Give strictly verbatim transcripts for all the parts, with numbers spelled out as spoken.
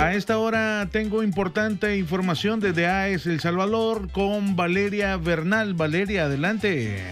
A esta hora tengo importante información desde A E S El Salvador con Valeria Bernal. Valeria, adelante.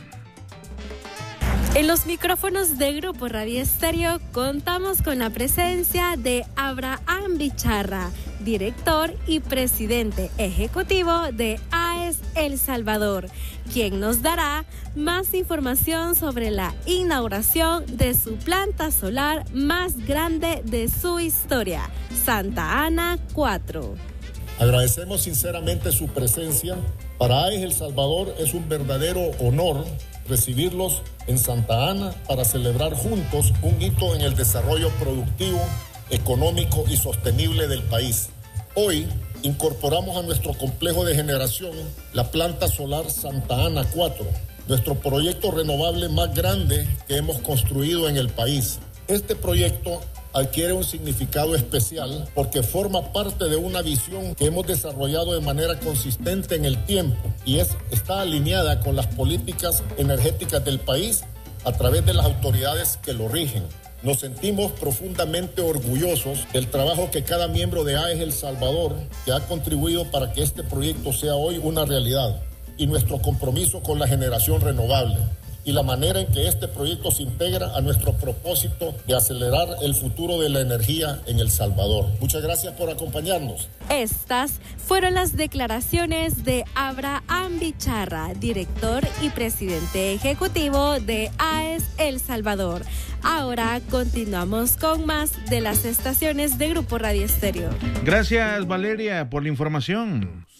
En los micrófonos de Grupo Radio Estéreo contamos con la presencia de Abraham Bicharra, director y presidente ejecutivo de A E S El Salvador, quien nos dará más información sobre la inauguración de su planta solar más grande de su historia, Santa Ana cuatro. Agradecemos sinceramente su presencia. Para A E S El Salvador es un verdadero honor recibirlos en Santa Ana para celebrar juntos un hito en el desarrollo productivo, económico y sostenible del país. Hoy incorporamos a nuestro complejo de generación la planta solar Santa Ana cuatro, nuestro proyecto renovable más grande que hemos construido en el país. Este proyecto adquiere un significado especial porque forma parte de una visión que hemos desarrollado de manera consistente en el tiempo y es, está alineada con las políticas energéticas del país a través de las autoridades que lo rigen. Nos sentimos profundamente orgullosos del trabajo que cada miembro de A E S El Salvador que ha contribuido para que este proyecto sea hoy una realidad y nuestro compromiso con la generación renovable y la manera en que este proyecto se integra a nuestro propósito de acelerar el futuro de la energía en El Salvador. Muchas gracias por acompañarnos. Estas fueron las declaraciones de Abraham Bicharra, director y presidente ejecutivo de A E S El Salvador. Ahora continuamos con más de las estaciones de Grupo Radio Estéreo. Gracias, Valeria, por la información.